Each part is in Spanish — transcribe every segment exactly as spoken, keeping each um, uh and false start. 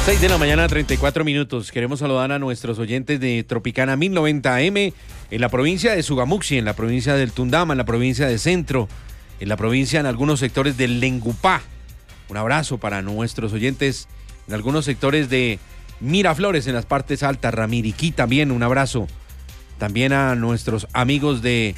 seis de la mañana, treinta y cuatro minutos. Queremos saludar a nuestros oyentes de Tropicana mil noventa A M en la provincia de Sugamuxi, en la provincia del Tundama, en la provincia de Centro, en la provincia, en algunos sectores del Lengupá. Un abrazo para nuestros oyentes en algunos sectores de Miraflores, en las partes altas, Ramiriquí también, un abrazo. También a nuestros amigos de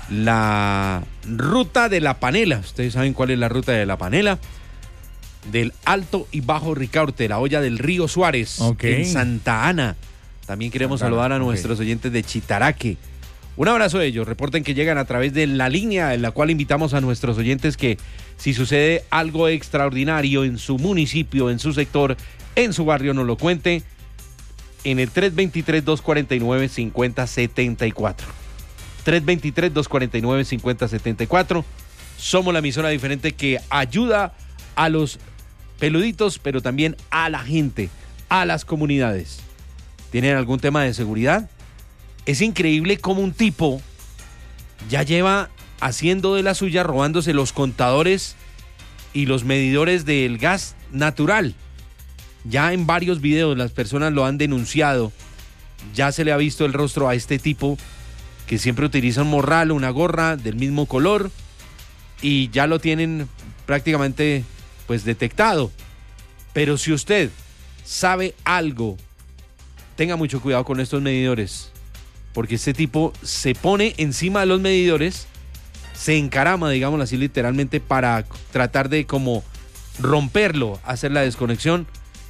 la Ruta de la Panela. Ustedes saben cuál es la Ruta de la Panela. Del Alto y Bajo Ricaurte, la olla del Río Suárez, okay. en Santa Ana. También queremos Santa Ana, saludar a okay. nuestros oyentes de Chitaraque. Un abrazo a ellos. Reporten que llegan a través de la línea en la cual invitamos a nuestros oyentes que si sucede algo extraordinario en su municipio, en su sector, en su barrio, nos lo cuente en el tres dos tres, dos cuatro nueve, cinco cero siete cuatro. tres dos tres, dos cuatro nueve, cinco cero siete cuatro. Somos la emisora diferente que ayuda a los peluditos, pero también a la gente, a las comunidades. ¿Tienen algún tema de seguridad? Es increíble cómo un tipo ya lleva haciendo de la suya, robándose los contadores y los medidores del gas natural. Ya en varios videos las personas lo han denunciado. Ya se le ha visto el rostro a este tipo que siempre utiliza un morral, una gorra del mismo color y ya lo tienen prácticamente pues detectado. Pero si usted sabe algo, tenga mucho cuidado con estos medidores, porque este tipo se pone encima de los medidores, se encarama, digámoslo así literalmente, para tratar de como romperlo, hacer la desconexión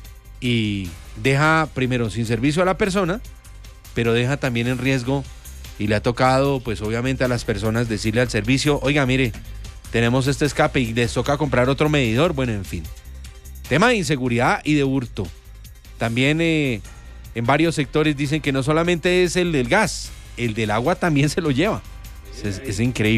y deja primero sin servicio a la persona, pero deja también en riesgo y le ha tocado pues obviamente a las personas decirle al servicio, oiga mire, tenemos este escape y les toca comprar otro medidor. Bueno, en fin. Tema de inseguridad y de hurto. También eh, en varios sectores dicen que no solamente es el del gas, el del agua también se lo lleva. Es, es increíble.